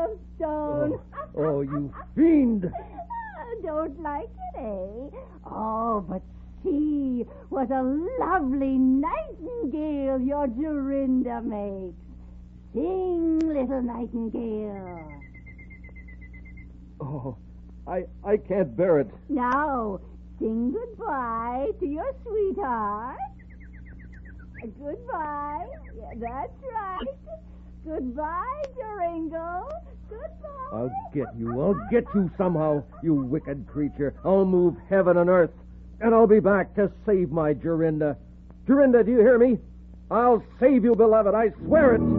of stone. Oh, you fiend! Don't like it, eh? Oh, but see what a lovely nightingale your Jorinda makes. Sing, little nightingale. Oh, I can't bear it. Now, sing goodbye to your sweetheart. Goodbye. Yeah, that's right. Goodbye, Joringle. Goodbye. I'll get you somehow, you wicked creature. I'll move heaven and earth, and I'll be back to save my Jorinda. Jorinda, do you hear me? I'll save you, beloved. I swear it.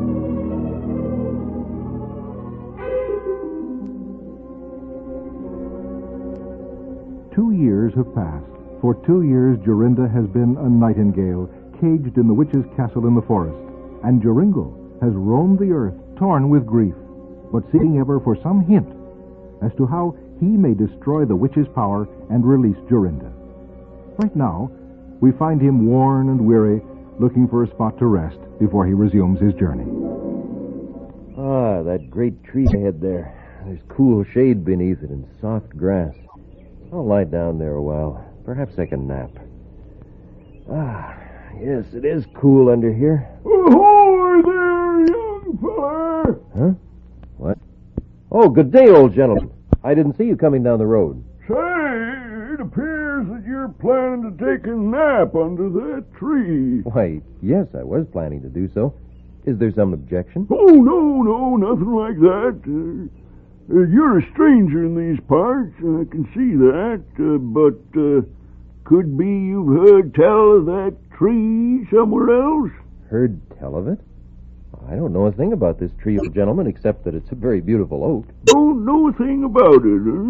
2 years have passed. For 2 years, Jorinda has been a nightingale, caged in the witch's castle in the forest. And Joringel has roamed the earth, torn with grief, but seeking ever for some hint as to how he may destroy the witch's power and release Jorinda. Right now, we find him worn and weary, looking for a spot to rest before he resumes his journey. Ah, that great tree ahead there. There's cool shade beneath it and soft grass. I'll lie down there a while. Perhaps I can nap. Ah, yes, it is cool under here. Ahoy there, young feller! Huh? What? Oh, good day, old gentleman. I didn't see you coming down the road. Say, it appears that you're planning to take a nap under that tree. Why, yes, I was planning to do so. Is there some objection? Oh, no, nothing like that. You're a stranger in these parts, I can see that, but could be you've heard tell of that tree somewhere else? Heard tell of it? I don't know a thing about this tree, old gentleman, except that it's a very beautiful oak. Don't know a thing about it, huh?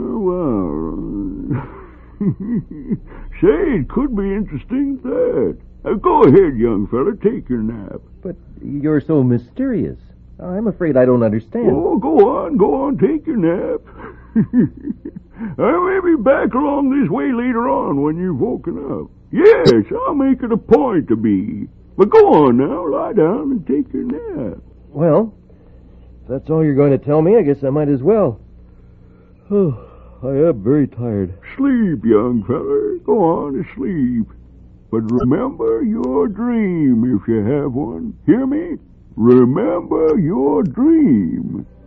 Well. Say, it could be interesting, that. Go ahead, young fella, take your nap. But you're so mysterious. I'm afraid I don't understand. Oh, go on, take your nap. I may be back along this way later on when you've woken up. Yes, I'll make it a point to be. But go on now, lie down and take your nap. Well, if that's all you're going to tell me, I guess I might as well. Oh, I am very tired. Sleep, young feller. Go on to sleep. But remember your dream if you have one. Hear me? Remember your dream.